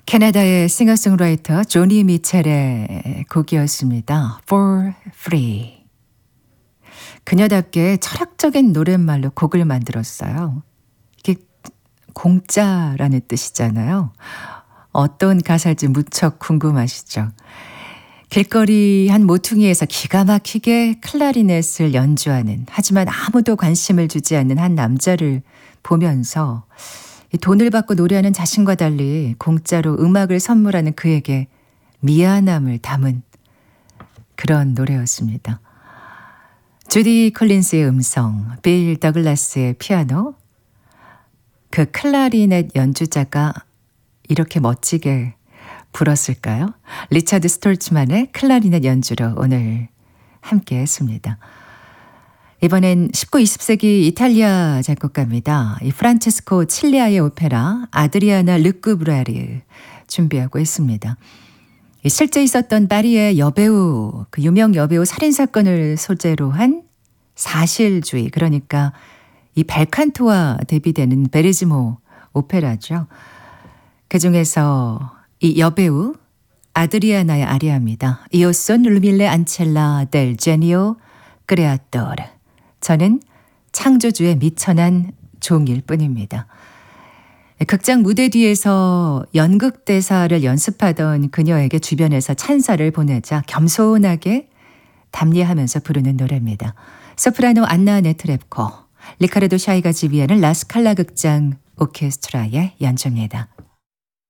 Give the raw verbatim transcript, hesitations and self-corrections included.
캐나다의 싱어송라이터 조니 미첼의 곡이었습니다. For Free. 그녀답게 철학적인 노랫말로 곡을 만들었어요. 이게 공짜라는 뜻이잖아요. 어떤 가사일지 무척 궁금하시죠? 길거리 한 모퉁이에서 기가 막히게 클라리넷을 연주하는, 하지만 아무도 관심을 주지 않는 한 남자를 보면서 돈을 받고 노래하는 자신과 달리 공짜로 음악을 선물하는 그에게 미안함을 담은 그런 노래였습니다. 주디 콜린스의 음성, 빌 더글라스의 피아노, 그 클라리넷 연주자가 이렇게 멋지게 불었을까요? 리차드 스톨츠만의 클라리넷 연주로 오늘 함께 했습니다. 이번엔 십구, 이십 세기 이탈리아 작곡가입니다. 이 프란체스코 칠리아의 오페라 아드리아나 르쿠브라르 준비하고 있습니다. 실제 있었던 파리의 여배우, 그 유명 여배우 살인사건을 소재로 한 사실주의, 그러니까 이 벨칸토와 대비되는 베리즈모 오페라죠. 그중에서 이 여배우 아드리아나의 아리아입니다. Io son l'umile ancella del genio creatore. 저는 창조주의 미천한 종일 뿐입니다. 극장 무대 뒤에서 연극 대사를 연습하던 그녀에게 주변에서 찬사를 보내자 겸손하게 답례하면서 부르는 노래입니다. 소프라노 안나 네트랩코, 리카르도 샤이가 지휘하는 라스칼라 극장 오케스트라의 연주입니다.